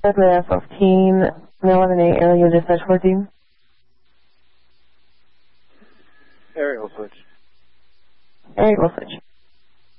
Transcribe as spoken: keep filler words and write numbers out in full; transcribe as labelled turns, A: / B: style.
A: F fifteen, eleven eight, area dispatch fourteen.
B: Aerial switch.
A: Aerial switch.